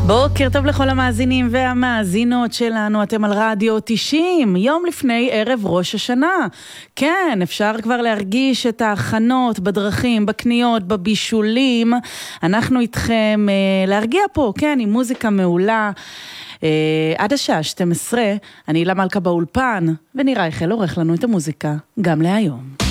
בוקר טוב לכל המאזינים והמאזינות שלנו, אתם על רדיו 90, יום לפני ערב ראש השנה. כן, אפשר כבר להרגיש את ההכנות בדרכים, בקניות, בבישולים. אנחנו איתכם להרגיע פה, כן, עם מוזיקה מעולה. עד השעה 12, אני הילה מלכה באולפן, ונראה איך עורך לנו את המוזיקה גם להיום.